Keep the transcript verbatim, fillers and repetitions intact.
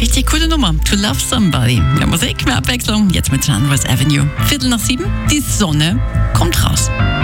Richtig coole Nummer. To Love Somebody. Mehr Musik, mehr Abwechslung. Jetzt mit Sunrise Avenue. Viertel nach sieben. Die Sonne kommt raus.